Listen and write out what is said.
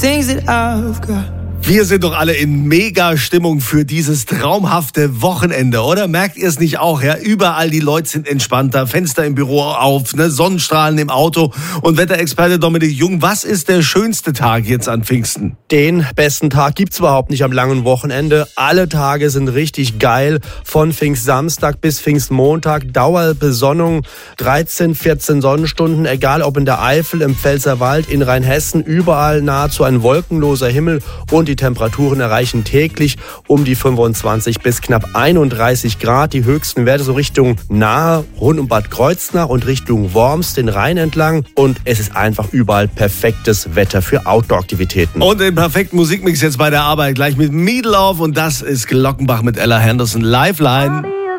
things that I've got. Wir sind doch alle in Mega-Stimmung für dieses traumhafte Wochenende, oder? Merkt ihr es nicht auch? Ja, überall die Leute sind entspannter, Fenster im Büro auf, ne? Sonnenstrahlen im Auto. Und Wetterexperte Dominik Jung, was ist der schönste Tag jetzt an Pfingsten? Den besten Tag gibt's überhaupt nicht am langen Wochenende. Alle Tage sind richtig geil. Von Pfingstsamstag bis Pfingstmontag. Dauerbesonnung, 13, 14 Sonnenstunden. Egal ob in der Eifel, im Pfälzerwald, in Rheinhessen. Überall nahezu ein wolkenloser Himmel. Und die Temperaturen erreichen täglich um die 25 bis knapp 31 Grad. Die höchsten Werte so Richtung Nahe, rund um Bad Kreuznach und Richtung Worms, den Rhein entlang. Und es ist einfach überall perfektes Wetter für Outdoor-Aktivitäten. Und den perfekten Musikmix jetzt bei der Arbeit gleich mit Meatloaf. Und das ist Glockenbach mit Ella Henderson. Lifeline.